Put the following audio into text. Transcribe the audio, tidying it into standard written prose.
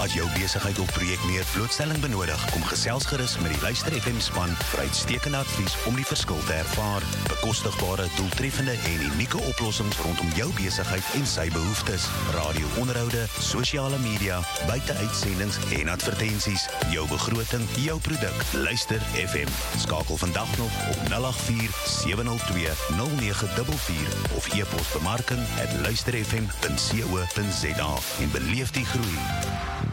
As jou besigheid of projek meer blootstelling benodig, kom gesels gerus met die Luister FM span vir uitstekende advies om die verskil te ervaar. Bekostigbare, doeltreffende en unieke oplossings rondom jou besigheid en sy behoeftes. Radio-onderhoude, sosiale media, buite-uitsendings en advertensies. Jou begroting, jou produk. Luister FM. Skakel vandag nog op 084-702-0944 of e-pos bemarking@luisterfm.co.za en beleef die groei.